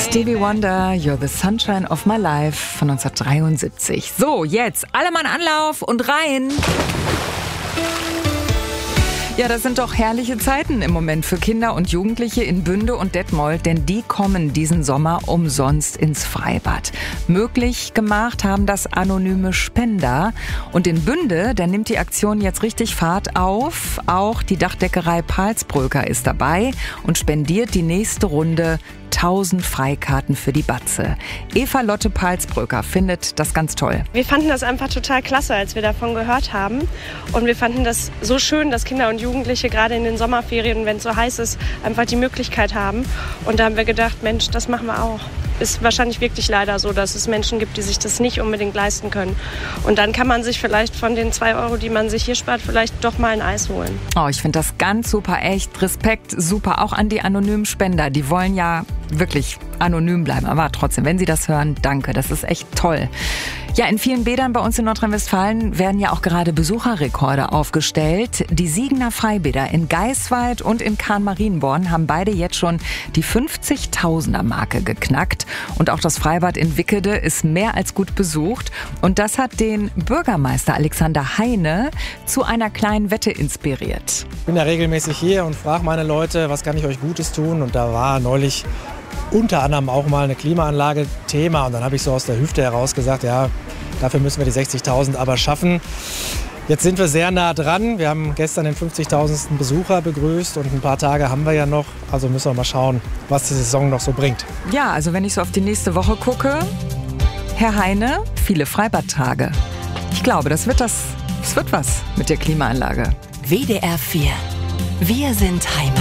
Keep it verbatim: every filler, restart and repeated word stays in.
Stevie Wonder, You're the Sunshine of My Life von neunzehnhundertdreiundsiebzig. So, jetzt alle Mann Anlauf und rein! Ja, das sind doch herrliche Zeiten im Moment für Kinder und Jugendliche in Bünde und Detmold, denn die kommen diesen Sommer umsonst ins Freibad. Möglich gemacht haben das anonyme Spender. Und in Bünde, da nimmt die Aktion jetzt richtig Fahrt auf. Auch die Dachdeckerei Palsbröker ist dabei und spendiert die nächste Runde tausend Freikarten für die Batze. Eva Lotte Palsbröker findet das ganz toll. Wir fanden das einfach total klasse, als wir davon gehört haben. Und wir fanden das so schön, dass Kinder und Jugendliche gerade in den Sommerferien, wenn es so heiß ist, einfach die Möglichkeit haben. Und da haben wir gedacht, Mensch, das machen wir auch. Ist wahrscheinlich wirklich leider so, dass es Menschen gibt, die sich das nicht unbedingt leisten können. Und dann kann man sich vielleicht von den zwei Euro, die man sich hier spart, vielleicht doch mal ein Eis holen. Oh, ich finde das ganz super, echt Respekt, super. Auch an die anonymen Spender, die wollen ja wirklich anonym bleiben. Aber trotzdem, wenn Sie das hören, danke, das ist echt toll. Ja, in vielen Bädern bei uns in Nordrhein-Westfalen werden ja auch gerade Besucherrekorde aufgestellt. Die Siegener Freibäder in Geiswald und in Kahn-Marienborn haben beide jetzt schon die fünfzigtausender-Marke geknackt. Und auch das Freibad in Wickede ist mehr als gut besucht. Und das hat den Bürgermeister Alexander Heine zu einer kleinen Wette inspiriert. Ich bin ja regelmäßig hier und frage meine Leute, was kann ich euch Gutes tun? Und da war neulich unter anderem auch mal eine Klimaanlage Thema. Und dann habe ich so aus der Hüfte heraus gesagt, ja, dafür müssen wir die sechzigtausend aber schaffen. Jetzt sind wir sehr nah dran. Wir haben gestern den fünfzigtausendsten Besucher begrüßt und ein paar Tage haben wir ja noch. Also müssen wir mal schauen, was die Saison noch so bringt. Ja, also wenn ich so auf die nächste Woche gucke, Herr Heine, viele Freibadtage. Ich glaube, das wird das, das wird was mit der Klimaanlage. W D R vier. Wir sind Heimat.